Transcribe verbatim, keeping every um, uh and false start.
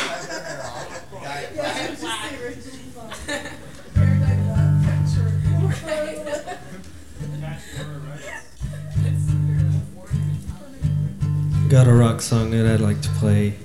Got a rock song that I'd like to play.